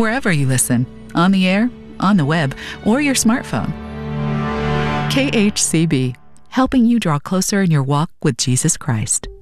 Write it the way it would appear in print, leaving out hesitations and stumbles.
wherever you listen, on the air, on the web, or your smartphone. KHCB, helping you draw closer in your walk with Jesus Christ.